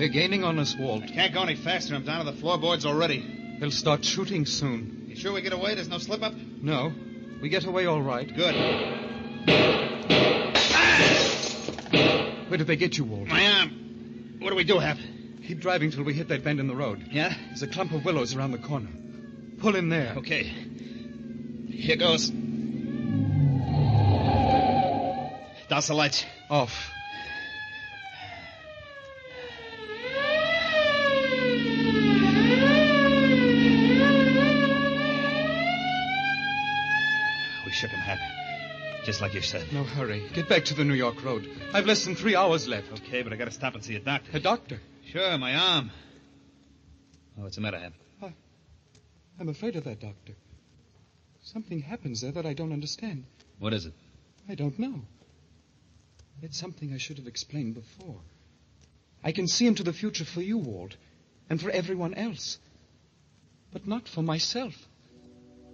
They're gaining on us, Walt. I can't go any faster. I'm down to the floorboards already. They'll start shooting soon. You sure we get away? There's no slip-up? No. We get away all right. Good. Where did they get you, Walt? My arm. What do we do, Hap? Keep driving till we hit that bend in the road. Yeah? There's a clump of willows around the corner. Pull in there. Okay. Here goes. Douse the lights. Off. We shook him, Hap. Just like you said. No hurry. Get back to the New York road. I've less than 3 hours left. Okay, but I gotta stop and see a doctor. A doctor? Sure, my arm. Oh, what's the matter, Hap? I'm afraid of that, Doctor. Something happens there that I don't understand. What is it? I don't know. It's something I should have explained before. I can see into the future for you, Walt, and for everyone else. But not for myself.